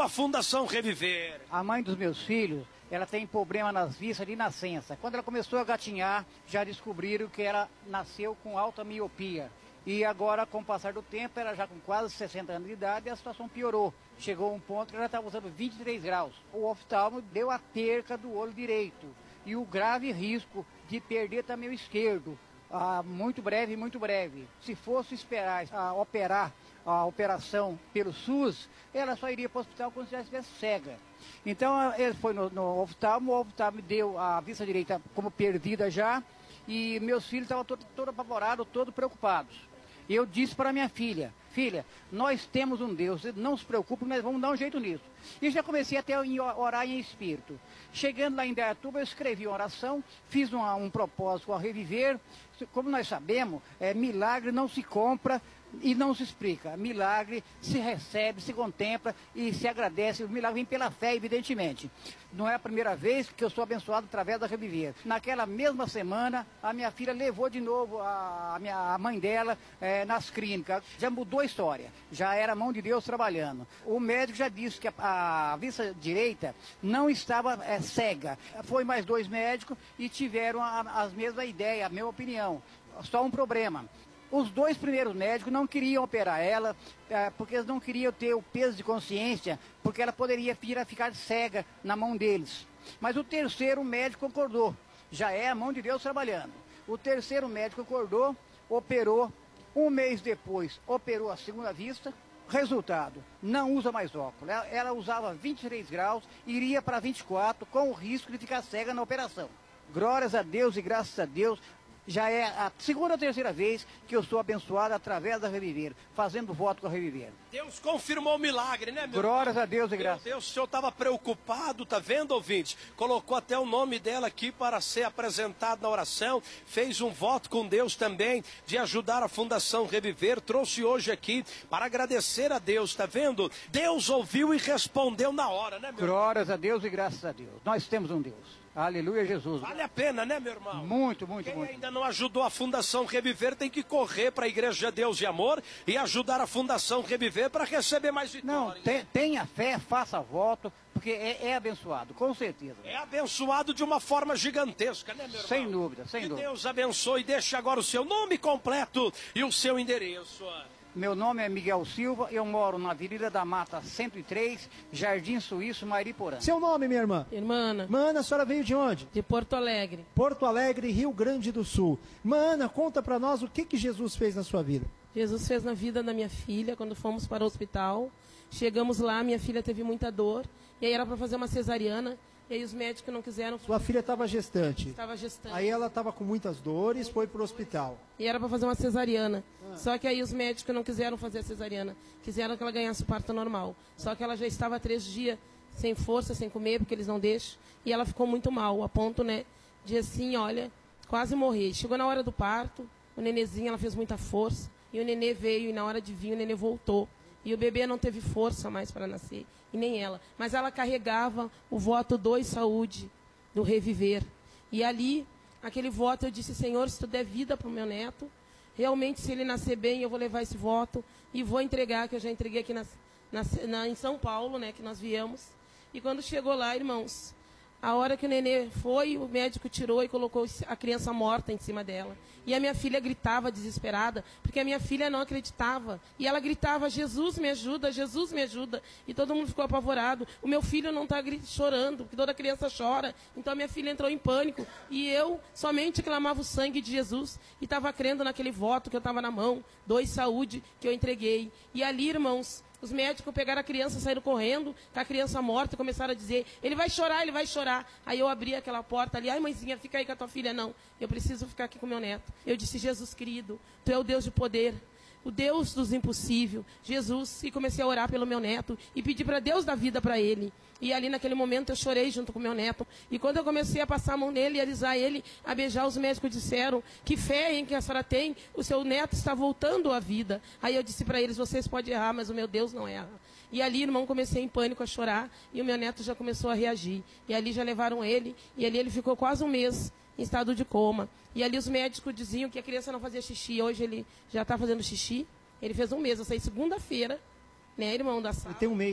a Fundação Reviver. A mãe dos meus filhos, ela tem problema nas vistas de nascença. Quando ela começou a gatinhar, já descobriram que ela nasceu com alta miopia. E agora, com o passar do tempo, ela já com quase 60 anos de idade, a situação piorou. Chegou a um ponto que ela estava usando 23 graus. O oftalmo deu a perca do olho direito. E o grave risco de perder também o esquerdo. Muito breve, muito breve. Se fosse esperar operar a operação pelo SUS, ela só iria para o hospital quando já estivesse cega. Então, ele foi no oftalmo, o oftalmo deu a vista direita como perdida já, e meus filhos estavam todos apavorados, todos preocupados. E eu disse para minha filha, nós temos um Deus, não se preocupe, mas vamos dar um jeito nisso. E já comecei até a orar em espírito. Chegando lá em Indaiatuba, eu escrevi uma oração, fiz um propósito a reviver. Como nós sabemos, milagre não se compra e não se explica. Milagre se recebe, se contempla e se agradece. O milagre vem pela fé, evidentemente. Não é a primeira vez que eu sou abençoado através da Reviver. Naquela mesma semana, a minha filha levou de novo a mãe dela nas clínicas. Já mudou a história. Já era a mão de Deus trabalhando. O médico já disse que a vista direita não estava cega. Foi mais 2 médicos e tiveram as mesmas ideias, a mesma opinião. Só um problema. Os 2 primeiros médicos não queriam operar ela, porque eles não queriam ter o peso de consciência, porque ela poderia vir a ficar cega na mão deles. Mas o 3º médico concordou, já é a mão de Deus trabalhando. O 3º médico concordou, operou, 1 mês depois operou a segunda vista. Resultado, não usa mais óculos. Ela usava 23 graus, iria para 24, com o risco de ficar cega na operação. Glórias a Deus e graças a Deus. Já é a 2ª ou 3ª vez que eu sou abençoado através da Reviver, fazendo voto com a Reviver. Deus confirmou o milagre, né, meu Glórias irmão? a Deus e graças. Meu Deus, o senhor estava preocupado, tá vendo, ouvinte? Colocou até o nome dela aqui para ser apresentado na oração, fez um voto com Deus também de ajudar a Fundação Reviver, trouxe hoje aqui para agradecer a Deus, tá vendo? Deus ouviu e respondeu na hora, né, meu irmão? Glórias a Deus e graças a Deus. Nós temos um Deus. Aleluia, Jesus. Vale a pena, né, meu irmão? Muito, muito, Quem muito. ainda não ajudou a Fundação Reviver tem que correr para a Igreja Deus e Amor e ajudar a Fundação Reviver para receber mais vitórias. Não, tenha fé, faça voto, porque é abençoado, com certeza. É abençoado de uma forma gigantesca, né, meu irmão? Sem dúvida, sem que dúvida. Deus abençoe. Deixe agora o seu nome completo e o seu endereço. Meu nome é Miguel Silva, eu moro na Avenida da Mata 103, Jardim Suíço, Mariporã. Seu nome, minha irmã? Irmã Mana, a senhora veio de onde? de Porto Alegre. Porto Alegre, Rio Grande do Sul. Mana, conta pra nós o que Jesus fez na sua vida. Jesus fez na vida da minha filha quando fomos para o hospital. Chegamos lá, minha filha teve muita dor. E aí era para fazer uma cesariana. E aí os médicos não quiseram. Sua filha estava gestante. Estava gestante. Aí ela estava com muitas dores, foi pro hospital. E era para fazer uma cesariana. Só que aí os médicos não quiseram fazer a cesariana. Quiseram que ela ganhasse parto normal. Só que ela já estava 3 dias sem força, sem comer, porque eles não deixam. E ela ficou muito mal, a ponto, né, de assim, olha, quase morrer. Chegou na hora do parto, o nenezinho, ela fez muita força. E o nenê veio, e na hora de vir, o nenê voltou. E o bebê não teve força mais para nascer, e nem ela. Mas ela carregava o voto 2 saúde, do Reviver. E ali, aquele voto, eu disse, Senhor, se tu der vida para o meu neto, realmente, se ele nascer bem, eu vou levar esse voto e vou entregar, que eu já entreguei aqui em São Paulo, né, que nós viemos. E quando chegou lá, irmãos, a hora que o nenê foi, o médico tirou e colocou a criança morta em cima dela. E a minha filha gritava desesperada, porque a minha filha não acreditava. E ela gritava, Jesus me ajuda, Jesus me ajuda. E todo mundo ficou apavorado. O meu filho não está chorando, porque toda criança chora. Então a minha filha entrou em pânico. E eu somente clamava o sangue de Jesus. E estava crendo naquele voto que eu estava na mão, 2 saúde, que eu entreguei. E ali, irmãos, os médicos pegaram a criança, saíram correndo, com a criança morta, e começaram a dizer, ele vai chorar, ele vai chorar. Aí eu abri aquela porta ali, ai mãezinha, fica aí com a tua filha. Não, eu preciso ficar aqui com meu neto. Eu disse, Jesus querido, tu é o Deus de poder, o Deus dos impossíveis, Jesus, e comecei a orar pelo meu neto, e pedi para Deus dar vida para ele. E ali naquele momento eu chorei junto com meu neto. E quando eu comecei a passar a mão nele e alisar ele, a beijar, os médicos disseram, que fé em que a senhora tem, o seu neto está voltando à vida. Aí eu disse para eles, vocês podem errar, mas o meu Deus não erra. E ali, irmão, comecei em pânico a chorar, e o meu neto já começou a reagir. E ali já levaram ele, e ali ele ficou quase 1 mês em estado de coma. E ali os médicos diziam que a criança não fazia xixi, hoje ele já está fazendo xixi. Ele fez 1 mês, eu saí segunda-feira, né, irmão da sala. Ele tem 1 mês.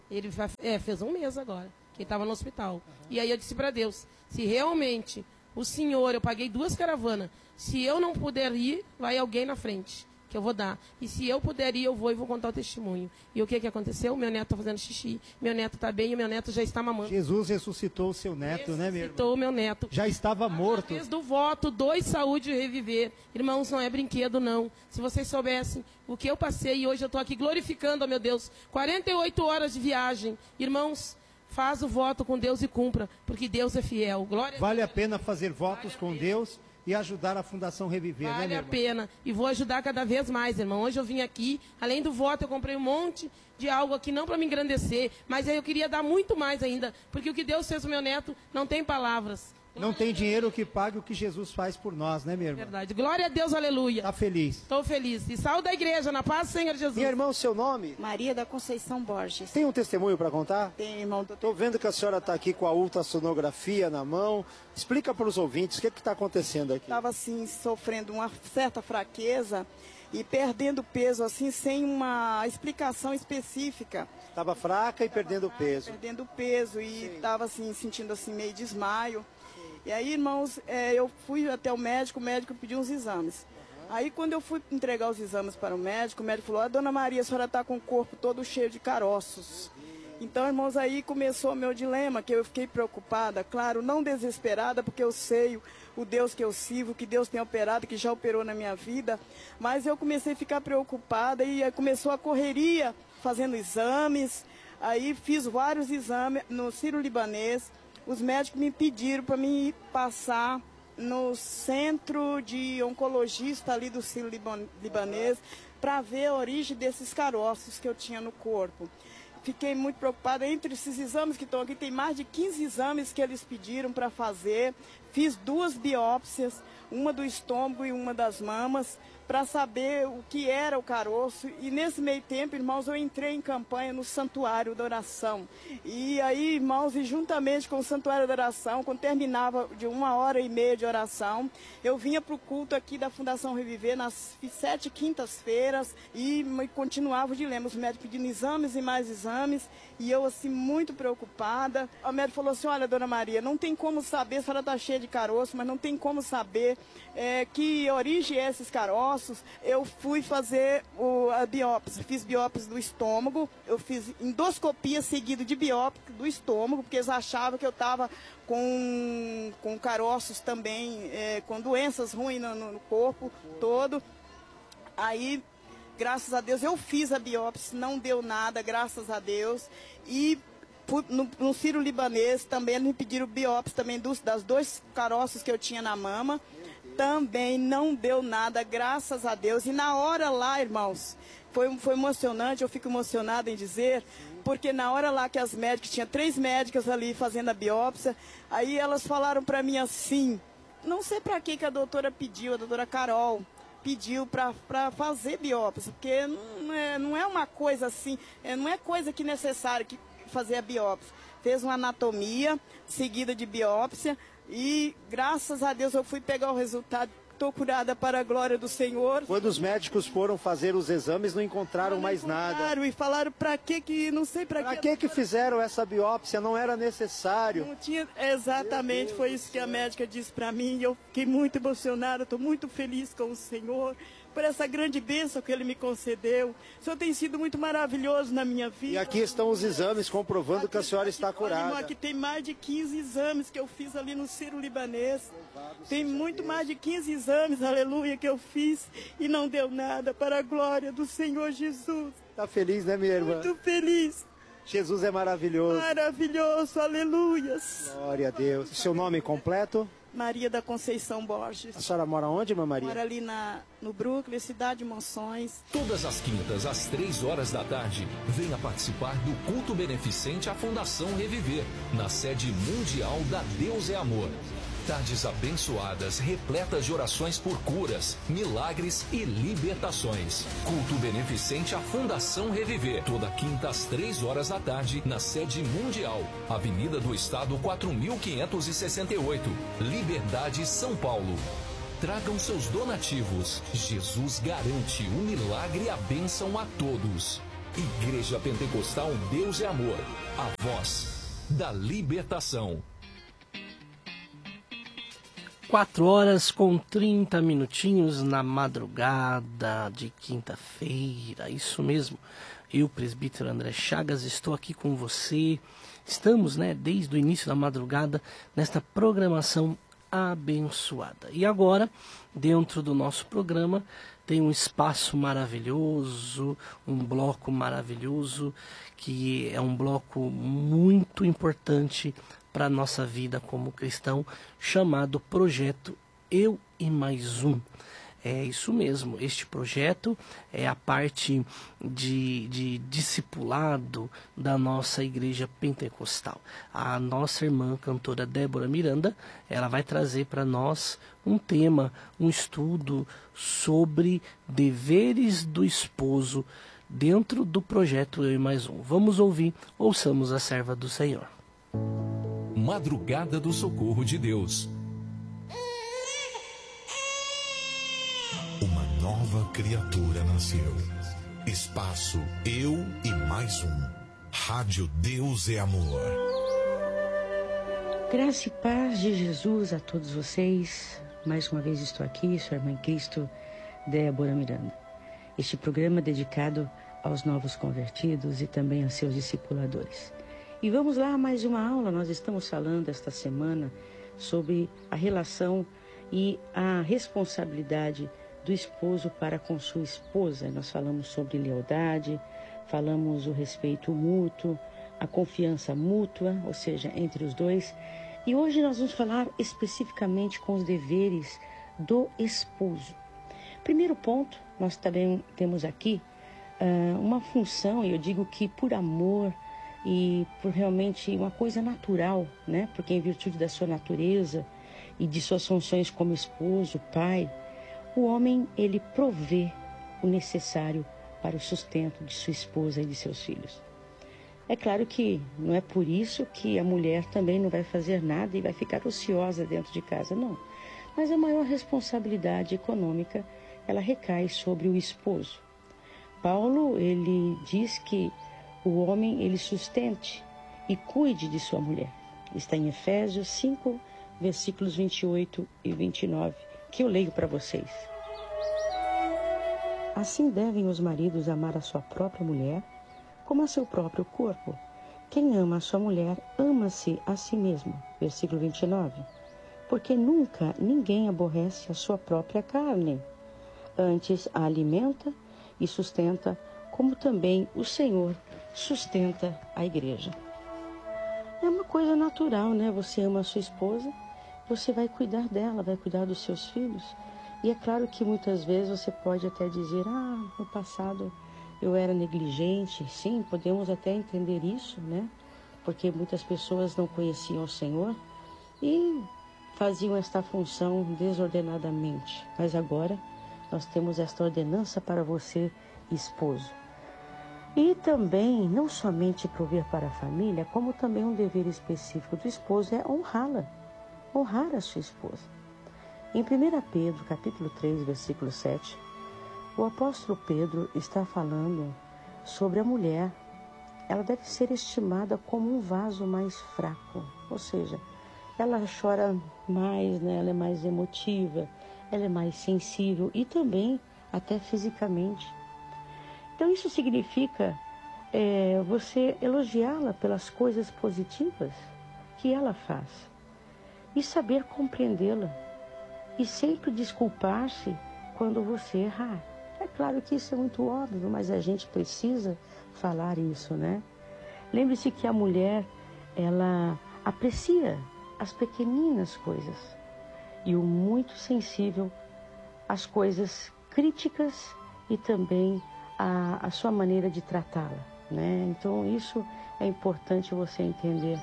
Ele fez um mês agora, que ele estava no hospital. E aí eu disse para Deus, se realmente o Senhor, eu paguei 2 caravanas, se eu não puder ir, vai alguém na frente, que eu vou dar. E se eu puder ir, eu vou e vou contar o testemunho. E o que aconteceu? Meu neto está fazendo xixi, meu neto está bem e meu neto já está mamando. Jesus ressuscitou o seu neto, né, meu irmão? Ressuscitou o meu neto. Já estava morto. Através do voto, 2 saúde e reviver. Irmãos, não é brinquedo, não. Se vocês soubessem o que eu passei e hoje eu estou aqui glorificando, ó meu Deus, 48 horas de viagem. Irmãos, faz o voto com Deus e cumpra, porque Deus é fiel. Glória Vale a pena fazer votos com Deus e ajudar a Fundação Reviver, né, Vale meu a irmão? pena. E vou ajudar cada vez mais, irmão. Hoje eu vim aqui, além do voto, eu comprei um monte de algo aqui, não para me engrandecer, mas aí eu queria dar muito mais ainda, porque o que Deus fez com meu neto não tem palavras. Não tem dinheiro que pague o que Jesus faz por nós, né, minha irmã? Verdade. Glória a Deus, aleluia. Tá feliz. Estou feliz. E saúde da igreja, na paz do Senhor Jesus. Minha irmã, o seu nome? Maria da Conceição Borges. Tem um testemunho para contar? Tem, irmão. Estou vendo que a senhora está aqui com a ultrassonografia na mão. Explica para os ouvintes o que está acontecendo aqui. Estava assim, sofrendo uma certa fraqueza e perdendo peso, assim, sem uma explicação específica. Estava fraca e perdendo peso. Perdendo peso e estava assim, sentindo assim, meio desmaio. E aí, irmãos, eu fui até o médico pediu uns exames. Aí, quando eu fui entregar os exames para o médico falou, Dona Maria, a senhora está com o corpo todo cheio de caroços. Então, irmãos, aí começou o meu dilema, que eu fiquei preocupada, claro, não desesperada, porque eu sei o Deus que eu sirvo, que Deus tem operado, que já operou na minha vida, mas eu comecei a ficar preocupada e aí começou a correria, fazendo exames, aí fiz vários exames no Sírio-Libanês. Os médicos me pediram para mim passar no centro de oncologista ali do Sírio-Libanês para ver a origem desses caroços que eu tinha no corpo. Fiquei muito preocupada. Entre esses exames que estão aqui, tem mais de 15 exames que eles pediram para fazer. Fiz 2 biópsias, uma do estômago e uma das mamas, para saber o que era o caroço. E nesse meio tempo, irmãos, eu entrei em campanha no Santuário da Oração. E aí, irmãos, e juntamente com o Santuário da Oração, quando terminava de 1h30 de oração, eu vinha para o culto aqui da Fundação Reviver nas 7 quintas-feiras e continuava o dilema. Os médicos pedindo exames e mais exames. E eu, assim, muito preocupada. O médico falou assim, olha, Dona Maria, não tem como saber, a senhora está cheia de caroço, mas não tem como saber que origem é esses caroços. Eu fui fazer a biópsia, fiz biópsia do estômago, eu fiz endoscopia seguida de biópsia do estômago, porque eles achavam que eu estava com caroços também, com doenças ruins no corpo todo. Aí, graças a Deus, eu fiz a biópsia, não deu nada, graças a Deus. E no Sírio-Libanês também eles me pediram biópsia também das 2 caroços que eu tinha na mama. Também não deu nada, graças a Deus. E na hora lá, irmãos, foi emocionante, eu fico emocionada em dizer, porque na hora lá que as médicas, tinha 3 médicas ali fazendo a biópsia, aí elas falaram para mim assim, não sei para que a doutora pediu, a doutora Carol, pediu para fazer biópsia, porque não é uma coisa assim, não é coisa que necessária que fazer a biópsia. Fez uma anatomia seguida de biópsia e, graças a Deus, eu fui pegar o resultado. Estou curada para a glória do Senhor. Quando os médicos foram fazer os exames, não encontraram mais nada. E falaram para que não sei para quê. Para que fizeram essa biópsia? Não era necessário. Não tinha, exatamente, foi isso que a médica disse para mim. Eu fiquei muito emocionada, estou muito feliz com o Senhor por essa grande bênção que Ele me concedeu. O Senhor tem sido muito maravilhoso na minha vida. E aqui estão os exames comprovando que a senhora está curada. Olha, aqui tem mais de 15 exames que eu fiz ali no Sírio-Libanês. Tem muito mais de 15 exames, aleluia, que eu fiz e não deu nada, para a glória do Senhor Jesus. Está feliz, né, minha irmã? Muito feliz. Jesus é maravilhoso. Maravilhoso, aleluias. Glória a Deus. Seu nome completo? Maria da Conceição Borges. A senhora mora onde, irmã Maria? Mora ali no Brooklyn, Cidade de Monções. Todas as quintas, às 3h, venha participar do culto beneficente à Fundação Reviver, na sede mundial da Deus é Amor. Tardes abençoadas, repletas de orações por curas, milagres e libertações. Culto beneficente à Fundação Reviver, toda quinta às 3h, na sede mundial, Avenida do Estado 4568, Liberdade, São Paulo. Tragam seus donativos. Jesus garante o milagre e a bênção a todos. Igreja Pentecostal Deus é Amor, a voz da libertação. 4h30 na madrugada de quinta-feira, isso mesmo. Eu, presbítero André Chagas, estou aqui com você. Estamos, desde o início da madrugada, nesta programação abençoada. E agora, dentro do nosso programa, tem um espaço maravilhoso, um bloco maravilhoso, que é um bloco muito importante para a nossa vida como cristão, chamado Projeto Eu e Mais Um. É isso mesmo, este projeto é a parte de discipulado da nossa igreja pentecostal. A nossa irmã cantora Débora Miranda, ela vai trazer para nós um tema, um estudo sobre deveres do esposo dentro do projeto Eu e Mais Um. Vamos ouvir, ouçamos a serva do Senhor. Madrugada do Socorro de Deus. Uma nova criatura nasceu. Espaço Eu e Mais Um. Rádio Deus é Amor. Graça e paz de Jesus a todos vocês. Mais uma vez estou aqui, sua irmã em Cristo, Débora Miranda. Este programa é dedicado aos novos convertidos e também a seus discipuladores. E vamos lá, mais uma aula. Nós estamos falando esta semana sobre a relação e a responsabilidade do esposo para com sua esposa. Nós falamos sobre lealdade, falamos o respeito mútuo, a confiança mútua, ou seja, entre os dois. E hoje nós vamos falar especificamente com os deveres do esposo. Primeiro ponto, nós também temos aqui uma função, e eu digo que por amor e por realmente uma coisa natural, porque em virtude da sua natureza e de suas funções como esposo, pai, o homem, ele provê o necessário para o sustento de sua esposa e de seus filhos. É claro que não é por isso que a mulher também não vai fazer nada e vai ficar ociosa dentro de casa, não. Mas a maior responsabilidade econômica, ela recai sobre o esposo. Paulo, ele diz que o homem, ele sustente e cuide de sua mulher. Está em Efésios 5, versículos 28 e 29, que eu leio para vocês. Assim devem os maridos amar a sua própria mulher, como a seu próprio corpo. Quem ama a sua mulher, ama-se a si mesmo. Versículo 29. Porque nunca ninguém aborrece a sua própria carne. Antes a alimenta e sustenta, como também o Senhor sustenta a igreja. É uma coisa natural, Você ama a sua esposa, você vai cuidar dela, vai cuidar dos seus filhos. E é claro que muitas vezes você pode até dizer, no passado eu era negligente. Sim, podemos até entender isso, Porque muitas pessoas não conheciam o Senhor e faziam esta função desordenadamente. Mas agora nós temos esta ordenança para você, esposo. E também, não somente prover para a família, como também um dever específico do esposo é honrá-la, honrar a sua esposa. Em 1 Pedro, capítulo 3, versículo 7, o apóstolo Pedro está falando sobre a mulher. Ela deve ser estimada como um vaso mais fraco, ou seja, ela chora mais, ela é mais emotiva, ela é mais sensível e também até fisicamente. Então isso significa você elogiá-la pelas coisas positivas que ela faz e saber compreendê-la e sempre desculpar-se quando você errar. É claro que isso é muito óbvio, mas a gente precisa falar isso, Lembre-se que a mulher, ela aprecia as pequeninas coisas e o muito sensível às coisas críticas e também a sua maneira de tratá-la, Então isso é importante você entender.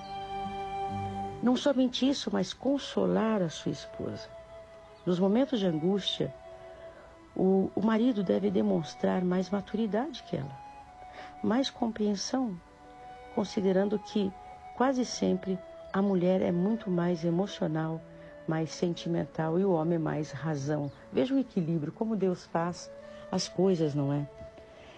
Não somente isso, mas consolar a sua esposa. Nos momentos de angústia, o marido deve demonstrar mais maturidade que ela, mais compreensão, considerando que quase sempre a mulher é muito mais emocional, mais sentimental e o homem mais razão. Veja o equilíbrio, como Deus faz as coisas, não é?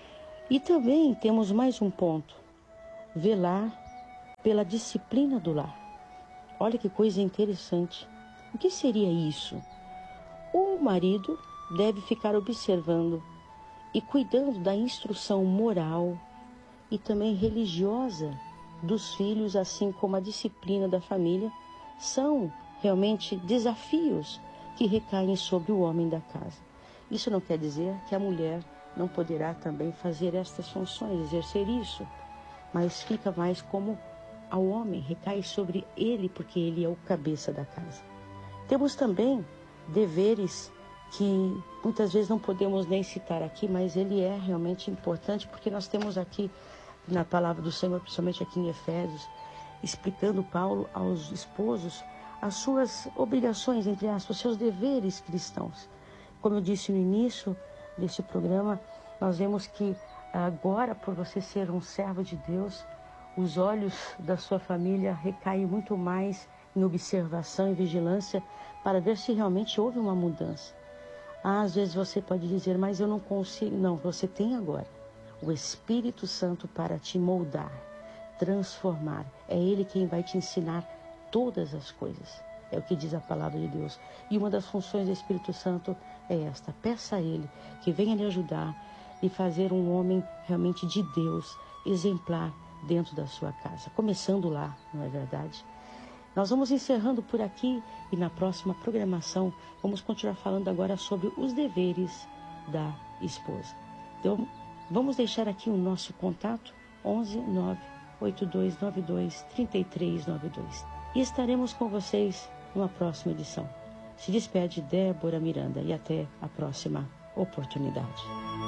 E também temos mais um ponto: velar pela disciplina do lar. Olha que coisa interessante. O que seria isso? O marido deve ficar observando e cuidando da instrução moral e também religiosa dos filhos, assim como a disciplina da família, são realmente desafios que recaem sobre o homem da casa. Isso não quer dizer que a mulher não poderá também fazer estas funções, exercer isso, mas fica mais como ao homem, recai sobre ele, porque ele é o cabeça da casa. Temos também deveres que muitas vezes não podemos nem citar aqui, mas ele é realmente importante, porque nós temos aqui na palavra do Senhor, principalmente aqui em Efésios, explicando Paulo aos esposos as suas obrigações, entre aspas, os seus deveres cristãos. Como eu disse no início deste programa, nós vemos que agora, por você ser um servo de Deus, os olhos da sua família recaem muito mais em observação e vigilância para ver se realmente houve uma mudança. Às vezes você pode dizer, mas eu não consigo. Não, você tem agora o Espírito Santo para te moldar, transformar. É Ele quem vai te ensinar todas as coisas. É o que diz a palavra de Deus. E uma das funções do Espírito Santo é esta: peça a Ele que venha lhe ajudar e fazer um homem realmente de Deus, exemplar dentro da sua casa. Começando lá, não é verdade? Nós vamos encerrando por aqui e na próxima programação vamos continuar falando agora sobre os deveres da esposa. Então, vamos deixar aqui o nosso contato, 11 98292 3392. E estaremos com vocês numa próxima edição. Se despede Débora Miranda e até a próxima oportunidade.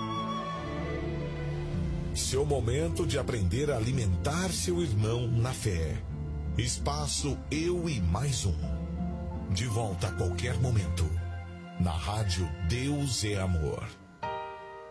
Seu momento de aprender a alimentar seu irmão na fé. Espaço Eu e Mais Um. De volta a qualquer momento. Na rádio Deus é Amor.